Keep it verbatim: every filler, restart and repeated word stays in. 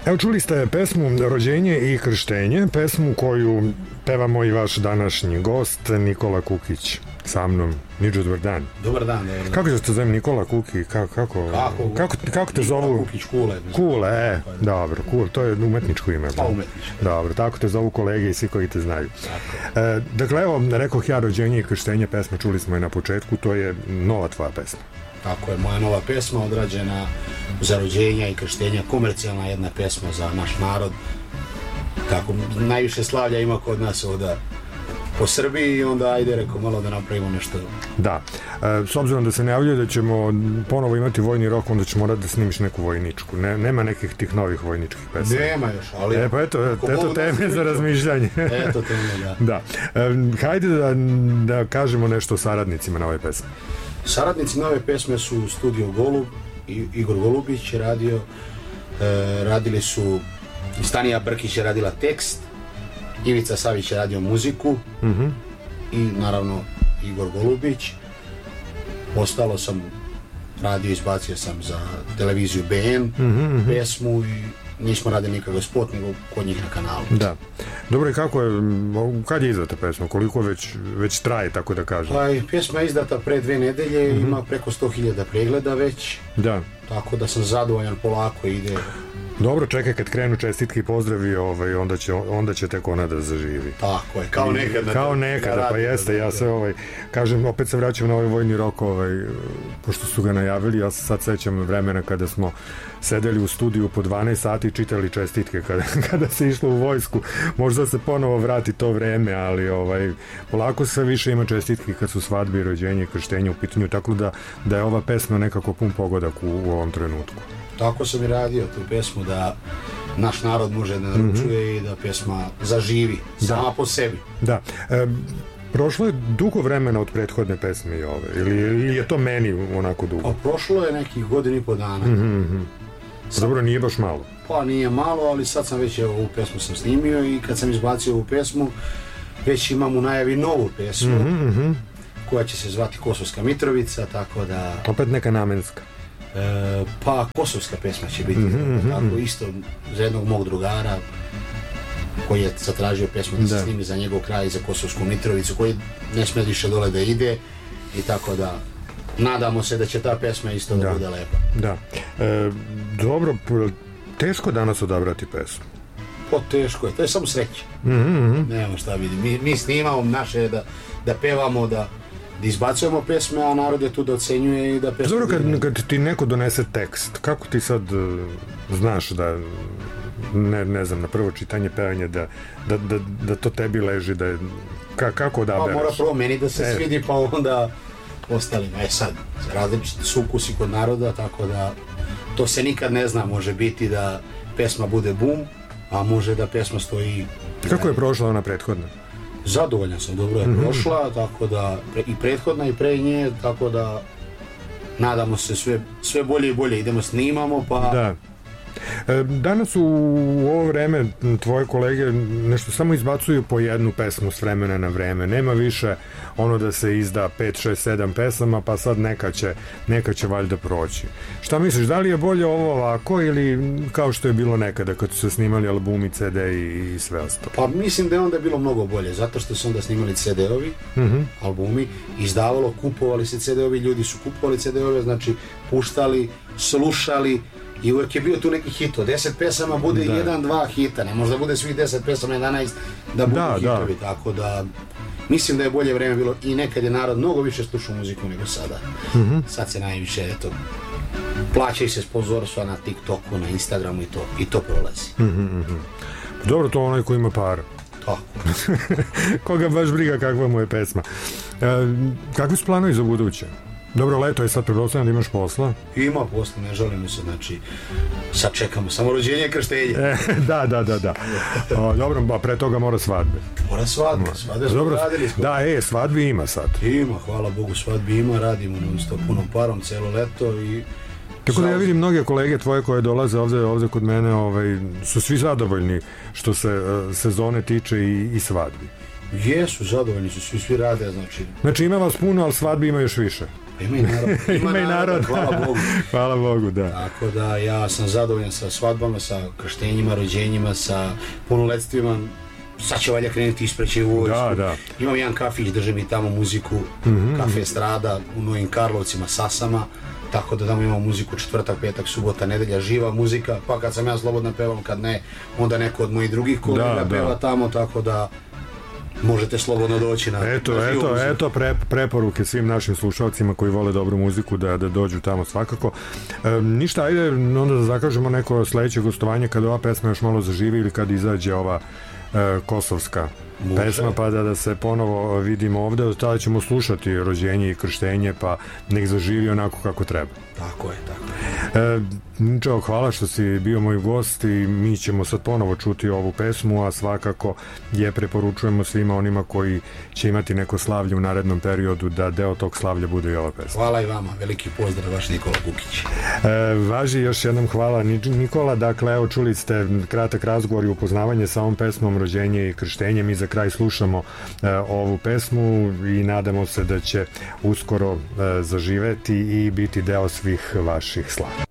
Evo, čuli ste pesmu Rođenje i krštenje, pesmu koju peva moj vaš današnji gost Nikola Kukić. Sa mnom, Niđo, dobar dan. Dobar dan, dobar dan. Kako se te zove Nikola Kuki? Kako, kako, kako, kako, kako te Nikola zovu? Kukić, Kule. Kule, e, dobro, Kule, to je umetničko ime. Pa umetničko. Dobro, tako te zovu kolege i svi koji te znaju. E, dakle, evo, rekoh ja Rođenje i krštenje, pesma, čuli smo je na početku, to je nova tvoja pesma. Tako je, moja nova pesma odrađena za rođenja i krštenja, komercijalna jedna pesma za naš narod. Tako, najviše slavlja ima kod nas ovdje po Srbiji i onda ajde, rekao, malo da napravimo nešto. Da, e, s obzirom da se najavljuje da ćemo ponovo imati vojni rok, onda ćemo morati da snimiš neku vojničku. Ne, nema nekih tih novih vojničkih pesama. Nema još, ali... E, pa eto, eto teme za razmišljanje. Eto teme, da. Da. E, hajde da, da kažemo nešto o saradnicima na ove pesme. Saradnici nove pesme su Studio Golub, I, Igor Golubić je radio, e, radili su, Stanija Brkić je radila tekst, Ivica Savić je radio muziku, mm-hmm. i naravno Igor Golubić. Ostalo sam radio, izbacio sam za televiziju B N mm-hmm. pesmu i nismo radili nikakav spot, nego kod njih na kanalu. Da. Dobro, i kako je, kad je izdata pesma? Koliko već, već traje, tako da kažem? Pa, pjesma je izdata pre dve nedelje, mm-hmm. ima preko sto hiljada pregleda već. Da. Tako da sam zadovoljan, polako ide. Dobro, čekaj, kad krenu čestitke i pozdravi, ovaj, onda, će, onda će tek ona da zaživi. Tako je, kao nekada. Kao nekada, pa jeste, ja se, ovaj, kažem, opet se vraćam na ovaj vojni rok, ovaj, pošto su ga najavili, ja se sad sećam vremena kada smo sedeli u studiju po dvanaest sati i čitali čestitke kada, kada se išlo u vojsku. Možda se ponovo vrati to vreme, ali ovaj, polako sve više ima čestitke kad su svadbe i rođenje i krštenje u pitanju, tako da, da je ova pesma nekako pun pogodak u, u ovom trenutku. Tako sam i radio tu pesmu, da naš narod može da naručuje, mm-hmm. i da pesma zaživi sama da. Po sebi. Da. E, prošlo je dugo vremena od prethodne pesme i ove, ili, ili je to meni onako dugo? Pa prošlo je nekih godina i po dana. Mm-hmm. Sad, dobro, nije baš malo. Pa nije malo, ali sad sam već, evo, ovu pesmu sam snimio i kad sam izbacio ovu pesmu, već imam u najavi novu pesmu, mm-hmm. koja će se zvati Kosovska Mitrovica, tako da... Opet neka namenska. E, pa kosovska pesma će biti, mm-hmm. tako isto za jednog mog drugara koji je zatražio pesmu da se da. snimi za njegov kraj, za Kosovsku Mitrovicu, koji ne sme više dole da ide, i tako da nadamo se da će ta pesma isto da, da bude lepa. Da. E, dobro, teško danas odabrati pesmu. Po teško je, to je samo sreće. Mm-hmm. Nema šta vidi, mi, mi snimamo naše da, da pevamo, da da izbacujemo pesme, a narod je tu da ocenjuje i da pesme... Dobro, kad, kad ti neko donese tekst, kako ti sad uh, znaš da, ne, ne znam, na prvo čitanje, pevanje, da, da, da, da to tebi leži, da je, ka, kako odabereš? Pa mora prvo meni da se e. svidi, pa onda ostalima. E sad, različiti su ukusi kod naroda, tako da to se nikad ne zna, može biti da pesma bude bum, a može da pesma stoji... Kako je prošla ona prethodna? Zadovoljan sam, dobro je mm-hmm. prošla, tako da i prethodna i pre nje, tako da nadamo se sve, sve bolje i bolje, idemo, snimamo, pa... Da. Danas u ovo vreme tvoje kolege nešto samo izbacuju po jednu pesmu s vremena na vreme. Nema više ono da se izda pet, šest, sedam pesama, pa sad neka će, neka će valjda proći. Šta misliš, da li je bolje ovo ovako ili kao što je bilo nekada kad su se snimali albumi, ce de i, i sve ostalo? Pa mislim da je onda bilo mnogo bolje, zato što su onda snimali ce de-ovi, mm-hmm. albumi, izdavalo, kupovali se ce de-ovi, ljudi su kupovali ce de-ove, znači puštali, slušali, i uvijek je bio tu neki hit, od deset pesama bude da. jedan, dva hita, ne možda bude svih deset pesama, jedanaest da budu da, hitovi, da. Tako da mislim da je bolje vreme bilo i nekad je narod mnogo više slušao muziku nego sada. Mm-hmm. Sad se najviše, eto, plaćaju se sponzorstva na TikToku, na Instagramu i to, i to prolazi. Mm-hmm. Dobro, to onaj ko ima para. Tako. Koga baš briga kakva mu je pesma. E, kakvi su planovi za buduće? Dobro, leto je sad, pretpostavljam da imaš posla. Ima posla, ne žalimo se, znači sad čekamo samo rođenje i krštenje. E, da, da, da, da. O, dobro, ba pre toga mora svadbe. Mora svadbe, svadbe smo dobro, radili smo. Da, e, svadbi ima sad. Ima, hvala Bogu, svadbi ima, radimo non-stop punom parom celo leto i... Tako da ja vidim mnoge kolege tvoje koje dolaze ovdje, ovdje kod mene, ovaj, su svi zadovoljni što se uh, sezone tiče i, i svadbi. Jesu, zadovoljni su, svi, svi rade, znači... Znači ima vas puno, ali svadbi ima još više. Pa ima i narod. Ima, ima i narod. Hvala Bogu. Hvala Bogu, da. Tako da ja sam zadovoljan sa svadbama, sa krštenjima, rođenjima, sa punoletstvima. Sad će valja krenuti ispreće u vojsku. Da, da. Imam jedan kafić, držim i tamo muziku, mm-hmm. Kafe Strada u Novim Karlovcima, Sasama. Tako da tamo imamo muziku četvrtak, petak, subota, nedelja, živa muzika. Pa kad sam ja slobodno pevam, kad ne, onda neko od mojih drugih kolega da, peva da. Tamo, tako da možete slobodno doći na, eto, na živu eto, muziku. Eto pre, preporuke svim našim slušalcima koji vole dobru muziku da, da dođu tamo svakako. E, ništa, ajde onda da zakažemo neko sledeće gostovanje kada ova pesma još malo zaživi ili kad izađe ova e, kosovska Može. pesma, pa da, da se ponovo vidimo ovde. Tada ćemo slušati rođenje i krštenje, pa nek zaživi onako kako treba. Tako je, tako je. E, Ničeo, hvala što si bio moj gost i mi ćemo sad ponovo čuti ovu pesmu, a svakako je preporučujemo svima onima koji će imati neko slavlje u narednom periodu da deo tog slavlja bude i ova pesma. Hvala i vama, veliki pozdrav, vaš Nikola Kukić. E, važi još jednom hvala Nikola, dakle evo čuli ste kratak razgovor i upoznavanje sa ovom pesmom Rođenje i krštenje. Mi za kraj slušamo e, ovu pesmu i nadamo se da će uskoro e, zaživeti i biti deo svih vaših slava.